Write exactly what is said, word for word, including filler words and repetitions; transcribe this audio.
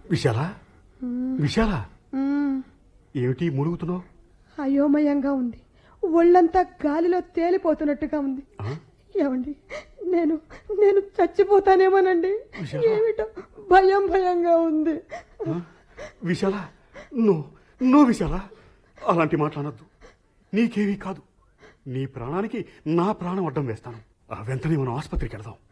విశాల విశాల ఏమిటి మునుగుతున్నావు? అయోమయంగా ఉంది, ఒళ్ళంతా గాలిలో తేలిపోతున్నట్టుగా ఉంది. ఏమండి, నేను నేను చచ్చిపోతానేమోనండి. ఏమిటో భయం భయంగా ఉంది. విశాల, నో నో విశాల, అలాంటి మాట్లాడద్దు. నీకేమీ కాదు. నీ ప్రాణానికి నా ప్రాణం అడ్డం వేస్తాను. వెంటనే మనం ఆసుపత్రికి వెళదాం.